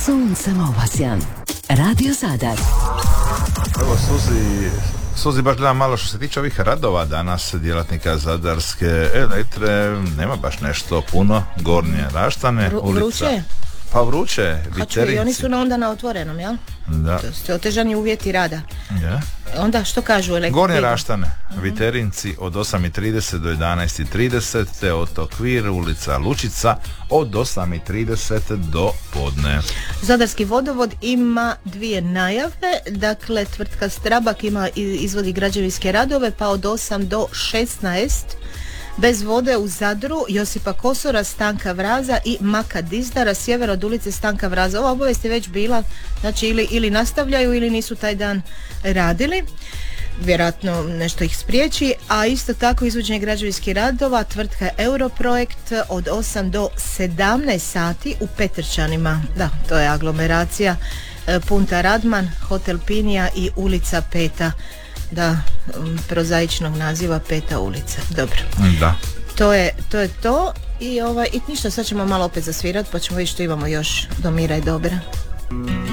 Suncem obasjan. Radio Zadar. Evo Suzi baš gledam malo što se tiče ovih radova danas djelatnika Zadarske Elektre, nema baš nešto puno. Gornje Raštane, ulica. Vruće? Pa vruće, Viterinci. I oni su onda na otvorenom, jel? Da. To su otežani uvjeti rada. Ja. Onda što kažu elektriku? Gornje Raštane, Viterinci od 8:30 do 11:30, te Otokvir, ulica Lučica od 8:30 do podne. Zadarski vodovod ima dvije najave, dakle tvrtka Strabak izvodi građevinske radove pa od 8 do 16 bez vode u Zadru, Josipa Kosora, Stanka Vraza i Maka Dizdara, sjever od ulice Stanka Vraza. Ova obavijest je već bila, znači ili nastavljaju ili nisu taj dan radili. Vjerojatno nešto ih spriječi, a isto tako izvođenje građevinskih radova tvrtka Europrojekt od 8 do 17 sati u Petrčanima. Da, to je aglomeracija Punta Radman, Hotel Pinija i ulica Peta. Da, prozaičnog naziva Peta ulica. Dobro. Da. To je to i ništa, sad ćemo malo opet zasvirat pa ćemo vidjeti što imamo još do Mira i Dobra.